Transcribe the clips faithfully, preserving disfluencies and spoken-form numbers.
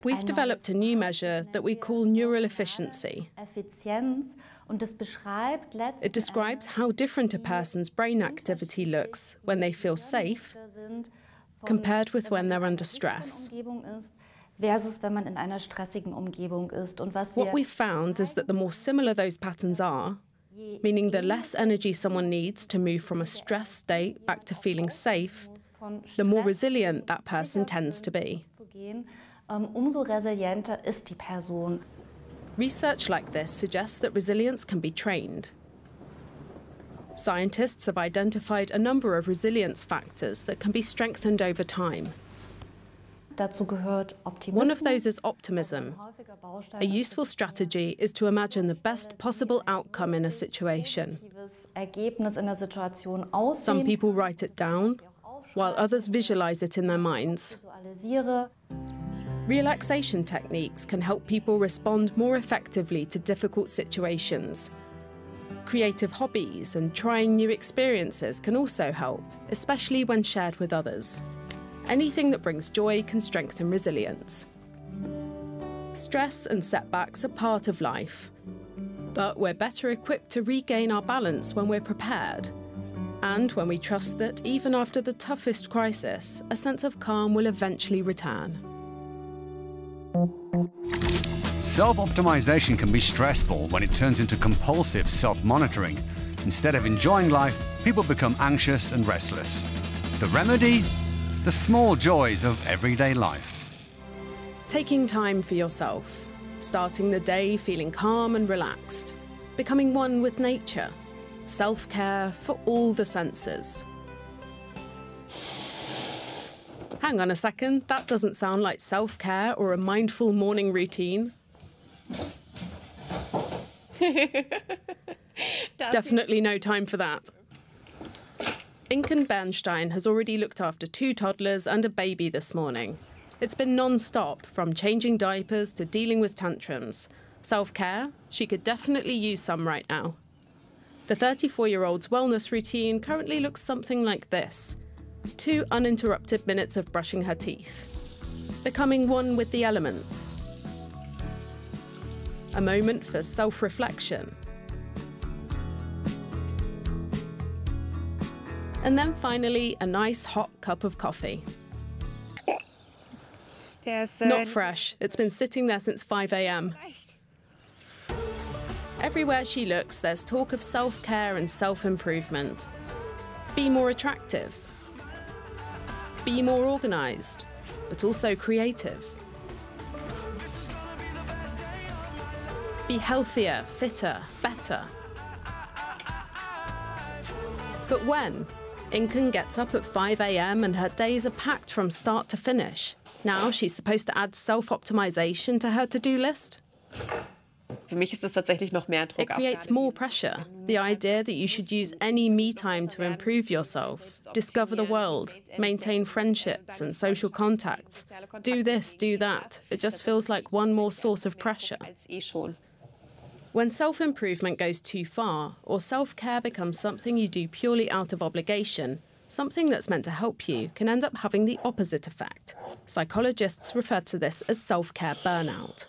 We've developed a new measure that we call neural efficiency. It describes how different a person's brain activity looks when they feel safe compared with when they're under stress. What we've found is that the more similar those patterns are, meaning the less energy someone needs to move from a stress state back to feeling safe, the more resilient that person tends to be. Umso resilienter ist die Person. Research like this suggests that resilience can be trained. Scientists have identified a number of resilience factors that can be strengthened over time. Dazu gehört Optimismus. One of those is optimism. A useful strategy is to imagine the best possible outcome in a situation. Some people write it down, while others visualize it in their minds. Relaxation techniques can help people respond more effectively to difficult situations. Creative hobbies and trying new experiences can also help, especially when shared with others. Anything that brings joy can strengthen resilience. Stress and setbacks are part of life, but we're better equipped to regain our balance when we're prepared, and when we trust that even after the toughest crisis, a sense of calm will eventually return. Self-optimization can be stressful when it turns into compulsive self-monitoring. Instead of enjoying life, people become anxious and restless. The remedy? The small joys of everyday life. Taking time for yourself, starting the day feeling calm and relaxed, becoming one with nature, self-care for all the senses. Hang on a second, that doesn't sound like self-care or a mindful morning routine. Definitely no time for that. Inken Bernstein has already looked after two toddlers and a baby this morning. It's been non-stop, from changing diapers to dealing with tantrums. Self-care? She could definitely use some right now. The thirty-four-year-old's wellness routine currently looks something like this. Two uninterrupted minutes of brushing her teeth. Becoming one with the elements. A moment for self-reflection. And then finally, a nice hot cup of coffee. Not fresh. It's been sitting there since five a m Everywhere she looks, there's talk of self-care and self-improvement. Be more attractive. Be more organised, but also creative. Be healthier, fitter, better. But when? Inken gets up at five a m and her days are packed from start to finish. Now she's supposed to add self-optimization to her to-do list? It creates more pressure. The idea that you should use any me time to improve yourself, discover the world, maintain friendships and social contacts. Do this, do that. It just feels like one more source of pressure. When self-improvement goes too far, or self-care becomes something you do purely out of obligation, something that's meant to help you can end up having the opposite effect. Psychologists refer to this as self-care burnout.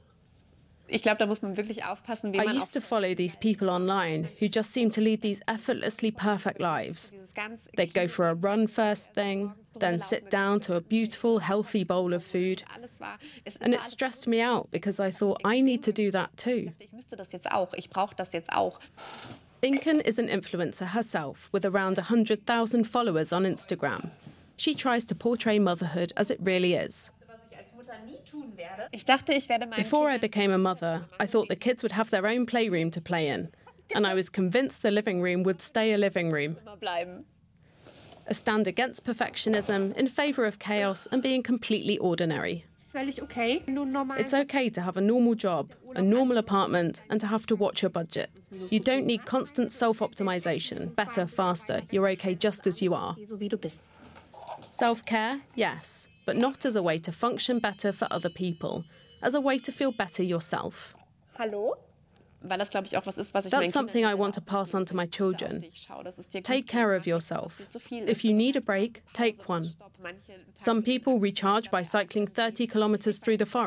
I used to follow these people online who just seem to lead these effortlessly perfect lives. They'd go for a run first thing, then sit down to a beautiful, healthy bowl of food. And it stressed me out because I thought, I need to do that too. Inken is an influencer herself with around one hundred thousand followers on Instagram. She tries to portray motherhood as it really is. Before I became a mother, I thought the kids would have their own playroom to play in, and I was convinced the living room would stay a living room. A stand against perfectionism, in favour of chaos and being completely ordinary. It's okay to have a normal job, a normal apartment, and to have to watch your budget. You don't need constant self-optimization. Better, faster. You're okay just as you are. Self-care, yes, but not as a way to function better for other people, as a way to feel better yourself. That's something I want to pass on to my children. Take care of yourself. If you need a break, take one. Some people recharge by cycling thirty kilometers through the forest.